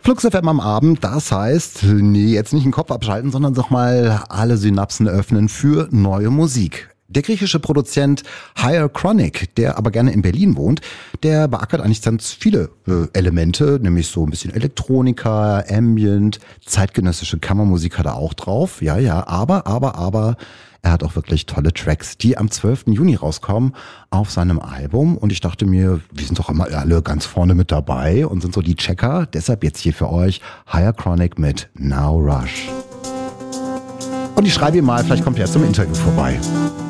Flux FM am Abend, das heißt, nee, jetzt nicht den Kopf abschalten, sondern doch mal alle Synapsen öffnen für neue Musik. Der griechische Produzent Higher Chronic, der aber gerne in Berlin wohnt, der beackert eigentlich ganz viele Elemente, nämlich so ein bisschen Elektronika, Ambient, zeitgenössische Kammermusik hat er auch drauf. Ja, aber er hat auch wirklich tolle Tracks, die am 12. Juni rauskommen auf seinem Album. Und ich dachte mir, wir sind doch immer alle ganz vorne mit dabei und sind so die Checker. Deshalb jetzt hier für euch Higher Chronic mit Now Rush. Und ich schreibe ihm mal, vielleicht kommt er zum Interview vorbei.